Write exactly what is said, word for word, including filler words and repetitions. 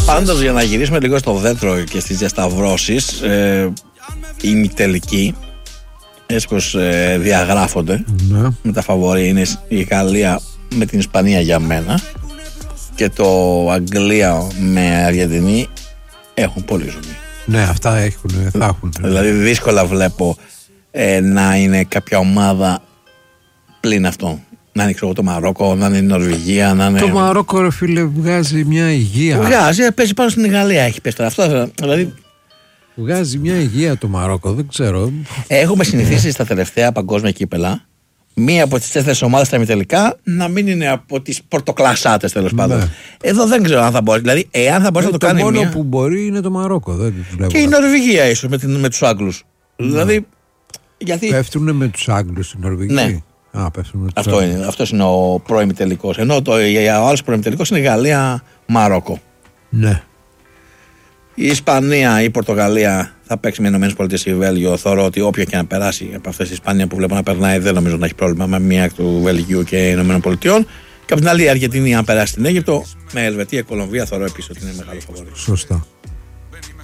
Πάντως, για να γυρίσουμε λίγο στο δέντρο και στις διασταυρώσεις, ε, η ημιτελική, έτσι πως ε, διαγράφονται, ναι. Με τα φαβορί είναι η Γαλλία με την Ισπανία για μένα και το Αγγλία με Αργεντινή έχουν πολύ ζουμί. Ναι, αυτά έχουν, θα έχουν. Δηλαδή δύσκολα βλέπω ε, να είναι κάποια ομάδα πλην αυτό. Να είναι ξέρω, το Μαρόκο, να είναι η Νορβηγία, να είναι... Το Μαρόκο, ρε φίλε, βγάζει μια υγεία. Βγάζει, παίζει πάνω στην Γαλλία, έχει πέσει τώρα. Αυτό, δηλαδή... Βγάζει μια υγεία το Μαρόκο, δεν ξέρω. Έχουμε συνηθίσει στα τελευταία παγκόσμια κύπελα μία από τις τέσσερις ομάδες στα ημιτελικά να μην είναι από τις πορτοκλασσάτες τέλος Ναι. πάντων. Εδώ δεν ξέρω αν θα μπορεί. Δηλαδή, εάν θα μπορέσει Ε, να το, το κάνει. μόνο μία... που μπορεί είναι το Μαρόκο. Δεν βλέπω. Και η Νορβηγία ίσως με, με τους Άγγλους. Ναι. Δηλαδή. Γιατί... Πέφτουν με τους Άγγλους στην Νορβηγία. Ναι. Α, πέφτουν με τους Αυτό Άγγλους. είναι, αυτός είναι ο προημιτελικός. Ενώ το, ο άλλος προημιτελικός είναι Γαλλία-Μαρόκο. Ναι. Η Ισπανία ή η Πορτογαλία θα παίξει με Ηνωμένες Πολιτείες ή Βέλγιο. Θεωρώ ότι όποια και να περάσει από αυτές τις Ισπανία που βλέπω να περνάει, δεν νομίζω να έχει πρόβλημα με μία του Βελγίου και Ηνωμένων Πολιτειών. Και από την άλλη η Αργεντινή, αν περάσει στην Αίγυπτο, με Ελβετία, Κολομβία, θεωρώ επίσης ότι είναι μεγάλο φαβορί. Σωστά.